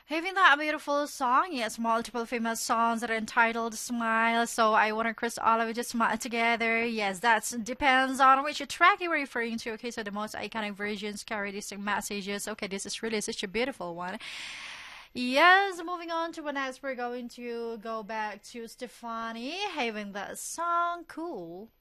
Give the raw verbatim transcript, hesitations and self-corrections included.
Having that beautiful song, yes, multiple famous songs that are entitled Smile. So I want to request all of you to smile together. Yes, that depends on which track you were referring to. Okay, so the most iconic versions carry distinct messages. Okay, this is really such a beautiful one. Yes, moving on to the next, we're going to go back to Stefani having that song Cool.